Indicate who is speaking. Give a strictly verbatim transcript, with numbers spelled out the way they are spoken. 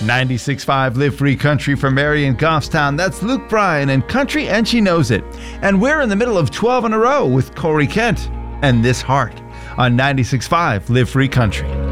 Speaker 1: ninety-six point five Live Free Country from Marion Goffstown. That's Luke Bryan and Country and She Knows It. And we're in the middle of twelve in a row with Corey Kent and This Heart on ninety-six point five Live Free Country.